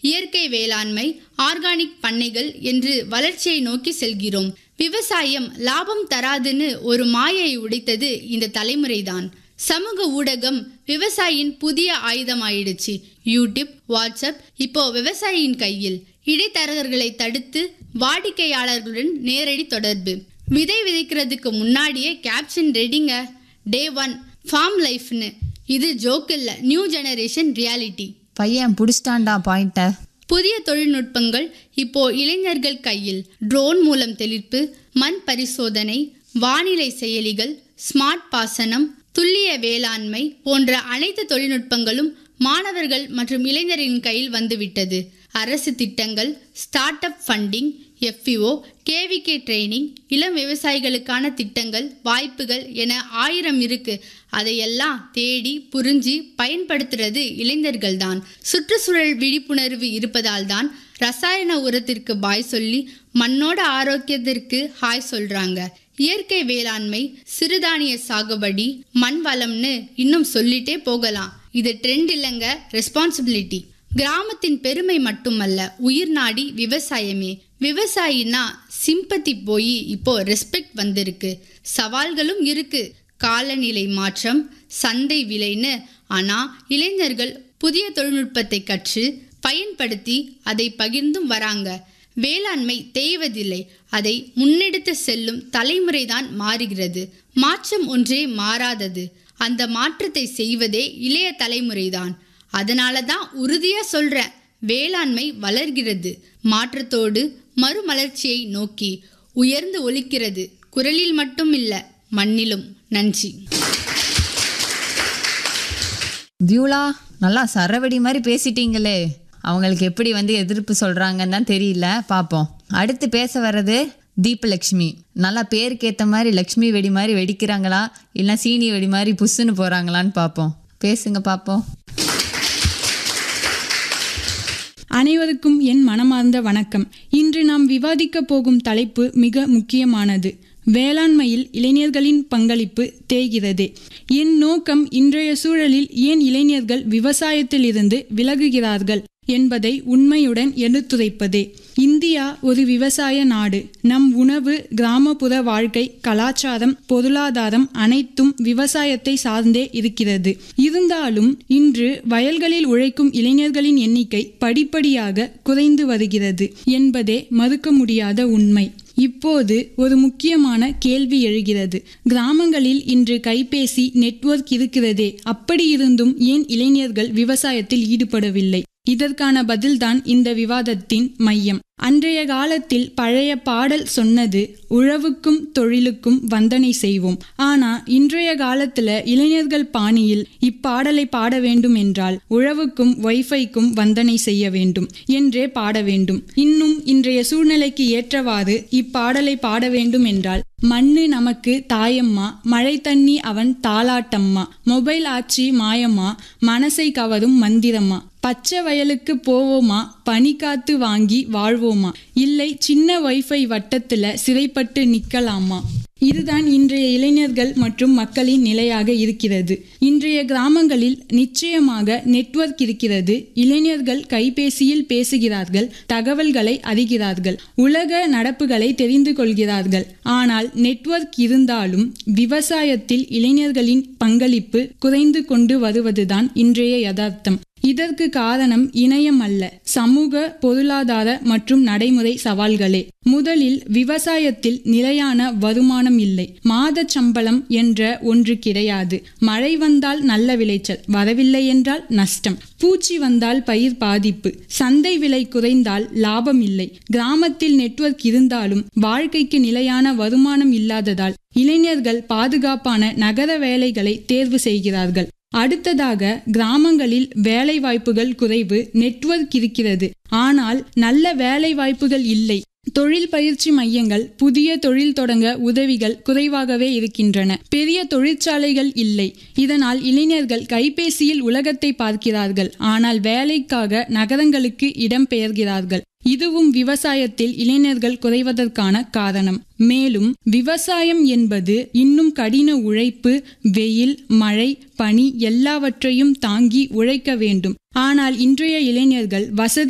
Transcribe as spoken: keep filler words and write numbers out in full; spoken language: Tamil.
இயற்கை வேளாண்மை, ஆர்கானிக் பண்ணைகள் என்று வளர்ச்சியை நோக்கி செல்கிறோம். விவசாயம் லாபம் தராதுன்னு ஒரு மாயை உடைத்தது இந்த தலைமுறைதான். சமூக ஊடகம் விவசாயியின் புதிய ஆயுதமாயிடுச்சு. யூடியூப், வாட்ஸ்அப் இப்போ விவசாயியின் கையில். இடைத்தரகர்களை தடுத்து வாடிக்கையாளர்களுடன் நேரடி தொடர்பு. விதை விதைக்கிறதுக்கு முன்னாடியே கேப்ஷன் ரெடிங்க, டே ஒன் ஃபார்ம் லைஃப்னு. இது ஜோக் இல்ல, நியூ ஜெனரேஷன் ரியாலிட்டி. பையன் புடிச்சிட்டான்டா பாயிண்ட. புதிய தொழில்நுட்பங்கள் இப்போ இளைஞர்கள் கையில். ட்ரோன் மூலம் தெளிப்பு, மண் பரிசோதனை, வானிலை செயலிகள், ஸ்மார்ட் பாசனம், துல்லிய வேளாண்மை போன்ற அனைத்து தொழில்நுட்பங்களும் மாணவர்கள் மற்றும் இளைஞரின் கையில் வந்துவிட்டது. அரசு திட்டங்கள், start up funding, FeO, KVK training, இளம் விவசாயிகளுக்கான திட்டங்கள், வாய்ப்புகள் என ஆயிரம் இருக்கு. அதையெல்லாம் தேடி புரிஞ்சு பயன்படுத்துறது இளைஞர்கள் தான். சுற்றுச்சூழல் விழிப்புணர்வு இருப்பதால் தான் ரசாயன உரத்திற்கு பாய் சொல்லி மண்ணோட ஆரோக்கியத்திற்கு ஹாய் சொல்றாங்க. இயற்கை வேளாண்மை, சிறுதானிய சாகுபடி, மண் வளம்னு இன்னும் சொல்லிட்டே போகலாம். இது ட்ரெண்ட் இல்லைங்க, ரெஸ்பான்சிபிலிட்டி. கிராமத்தின் பெருமை மட்டுமல்ல, உயிர் நாடி விவசாயமே. விவசாயினா சிம்பத்தி போய் இப்போ ரெஸ்பெக்ட் வந்திருக்கு. சவால்களும் இருக்கு, காலநிலை மாற்றம், சந்தை விலைன்னு. ஆனா இளைஞர்கள் புதிய தொழில்நுட்பத்தை கற்று பயன்படுத்தி அதை பகிர்ந்தும் வராங்க. வேளாண்மை தேய்வதில்லை, அதை முன்னெடுத்து செல்லும் தலைமுறைதான் மாறுகிறது. மாற்றம் ஒன்றே மாறாதது, அந்த மாற்றத்தை செய்வதே இளைய தலைமுறைதான். அதனால தான் உறுதியா சொல்றேன், வேளாண்மை வளர்கிறது, மாற்றத்தோடு மறுமலர்ச்சியை நோக்கி உயர்ந்து ஒலிக்கிறது. குரலில் மட்டும் இல்ல, மண்ணிலும். நன்றி. வியூலா, நல்லா சரவடி மாதிரி பேசிட்டீங்களே. அவங்களுக்கு எப்படி வந்து எதிர்ப்பு சொல்றாங்கன்னு தான் தெரியல, பார்ப்போம். அடுத்து பேச வர்றது தீபலக்ஷ்மி. நல்லா பேருக்கு ஏற்ற மாதிரி லக்ஷ்மி வெடி மாதிரி வெடிக்கிறாங்களா இல்லை சீனி வெடி மாதிரி புஷ்ஷுன்னு போகிறாங்களான்னு பார்ப்போம். பேசுங்க பார்ப்போம். அனைவருக்கும் என் மனமார்ந்த வணக்கம். இன்று நாம் விவாதிக்க போகும் தலைப்பு மிக முக்கியமானது. வேளாண்மையில் இளைஞர்களின் பங்களிப்பு தேய்கிறது. என் நோக்கம் இன்றைய சூழலில் ஏன் இளைஞர்கள் விவசாயத்தில் இருந்து விலகுகிறார்கள் என்பதை உண்மையுடன் எடுத்துரைப்பதே. இந்தியா ஒரு விவசாய நாடு. நம் உணவு, கிராமப்புற வாழ்க்கை, கலாச்சாரம், பொருளாதாரம் அனைத்தும் விவசாயத்தை சார்ந்தே இருக்கிறது. இருந்தாலும் இன்று வயல்களில் உழைக்கும் இளைஞர்களின் எண்ணிக்கை படிப்படியாக குறைந்து வருகிறது என்பதே மறுக்க முடியாத உண்மை. இப்போது ஒரு முக்கியமான கேள்வி எழுகிறது. கிராமங்களில் இன்று கைபேசி, நெட்வொர்க் இருக்கிறதே, அப்படி இருந்தும் ஏன் இளைஞர்கள் விவசாயத்தில் ஈடுபடவில்லை? இதற்கான பதில்தான் இந்த விவாதத்தின் மையம். அன்றைய காலத்தில் பழைய பாடல் சொன்னது, உழவுக்கும் தொழிலுக்கும் வந்தனை செய்வோம். ஆனா இன்றைய காலத்துல இளைஞர்கள் பாணியில் இப்பாடலை பாட வேண்டும் என்றால் உழவுக்கும் வைஃபைக்கும் வந்தனை செய்ய வேண்டும் என்றே பாட வேண்டும். இன்னும் இன்றைய சூழ்நிலைக்கு ஏற்றவாறு இப்பாடலை பாட வேண்டும் என்றால், மண்ணு நமக்கு தாயம்மா, மழை தண்ணி அவன் தாலாட்டம்மா, மொபைல் ஆட்சி மாயம்மா, மனசை கவரும் மந்திரம்மா, பச்சை வயலுக்கு போவோமா, பனி காத்து வாங்கி வாழ்வோமா, இல்லை சின்ன வைஃபை வட்டத்துல சிறைப்பட்டு நிக்கலாமா. இதுதான் இன்றைய இளைஞர்கள் மற்றும் மக்களின் நிலையாக இருக்கிறது. இன்றைய கிராமங்களில் நிச்சயமாக நெட்வொர்க் இருக்கிறது. இளைஞர்கள் கைபேசியில் பேசுகிறார்கள், தகவல்களை அறிகிறார்கள், உலக நடப்புகளை தெரிந்து கொள்கிறார்கள். ஆனால் நெட்வொர்க் இருந்தாலும் விவசாயத்தில் இளைஞர்களின் பங்களிப்பு குறைந்து கொண்டு வருவதுதான் இன்றைய யதார்த்தம். இதற்கு காரணம் இணையம் அல்ல, சமூக, பொருளாதார மற்றும் நடைமுறை சவால்களே. முதலில் விவசாயத்தில் நிலையான வருமானம் இல்லை. மாத சம்பளம் என்ற ஒன்று கிடையாது. மழை வந்தால் நல்ல விளைச்சல், வரவில்லை என்றால் நஷ்டம். பூச்சி வந்தால் பயிர் பாதிப்பு, சந்தை விலை குறைந்தால் லாபம் இல்லை. கிராமத்தில் நெட்வொர்க் இருந்தாலும் வாழ்க்கைக்கு நிலையான வருமானம் இல்லாததால் இளைஞர்கள் பாதுகாப்பான நகர வேலைகளை தேர்வு செய்கிறார்கள். அடுத்ததாக, கிராமங்களில் வேலை வாய்ப்புகள் குறைவு. நெட்வொர்க் இருக்கிறது, ஆனால் நல்ல வேலை வாய்ப்புகள் இல்லை. தொழில் பயிற்சி மையங்கள், புதிய தொழில் தொடங்க உதவிகள் குறைவாகவே இருக்கின்றன. பெரிய தொழிற்சாலைகள் இல்லை. இதனால் இளைஞர்கள் கைபேசியில் உலகத்தை பார்க்கிறார்கள், ஆனால் வேலைக்காக நகரங்களுக்கு இடம்பெயர்கிறார்கள். இதுவும் விவசாயத்தில் இளைஞர்கள் குறைவதற்கான காரணம். மேலும் விவசாயம் என்பது இன்னும் கடின உழைப்பு, வெயில், மழை, பனி எல்லாவற்றையும் தாங்கி உழைக்க வேண்டும். ஆனால் இன்றைய இளைஞர்கள் வசதி